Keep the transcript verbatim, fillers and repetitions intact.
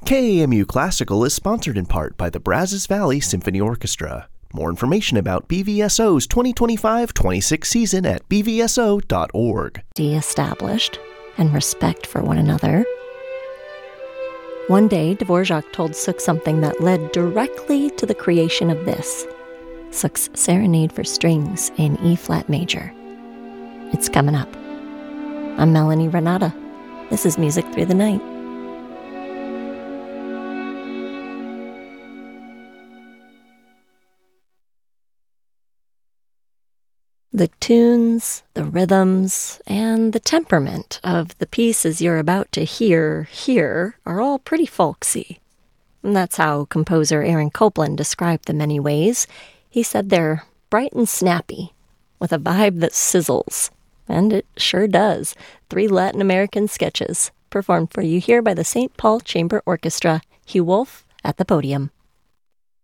K A M U Classical is sponsored in part by the Brazos Valley Symphony Orchestra. More information about B V S O's twenty twenty-five twenty-six season at b v s o dot org. De-established and respect for one another. One day, Dvorak told Suk something that led directly to the creation of this. Suk's Serenade for Strings in E-flat major. It's coming up. I'm Melanie Renata. This is Music Through the Night. The tunes, the rhythms, and the temperament of the pieces you're about to hear here are all pretty folksy. And that's how composer Aaron Copland described them anyways. He said they're bright and snappy, with a vibe that sizzles. And it sure does. Three Latin American sketches, performed for you here by the Saint Paul Chamber Orchestra. Hugh Wolf at the podium.